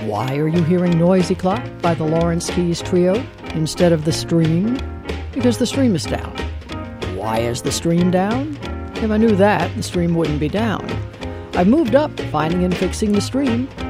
Why are you hearing Noisy Clock by the Lawrence Keys Trio instead of The Stream? Because the stream is down. Why is the stream down? If I knew that, the stream wouldn't be down. I've moved up, finding and fixing the stream.